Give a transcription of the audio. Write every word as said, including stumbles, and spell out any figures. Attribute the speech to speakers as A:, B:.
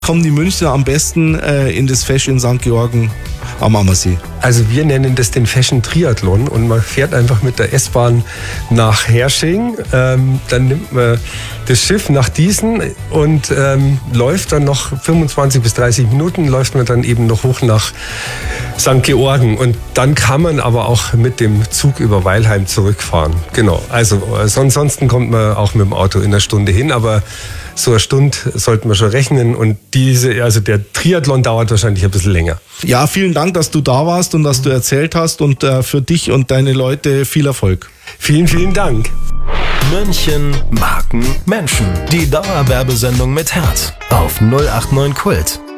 A: Kommen die Münchner am besten äh, in das Fesch in Sankt Georgen am Ammersee?
B: Also wir nennen das den Fashion Triathlon und man fährt einfach mit der S-Bahn nach Hersching, ähm, dann nimmt man das Schiff nach Diesen und ähm, läuft dann noch fünfundzwanzig bis dreißig Minuten, läuft man dann eben noch hoch nach Sankt Georgen und dann kann man aber auch mit dem Zug über Weilheim zurückfahren. Genau, also ansonsten kommt man auch mit dem Auto in einer Stunde hin, aber so eine Stunde sollten wir schon rechnen und diese, also der Triathlon dauert wahrscheinlich ein bisschen länger.
A: Ja, vielen Dank, dass du da warst und dass du erzählt hast und äh, für dich und deine Leute viel Erfolg.
B: Vielen, vielen Dank.
C: München, Marken, Menschen. Die Dauerwerbesendung mit Herz auf null acht neun Kult.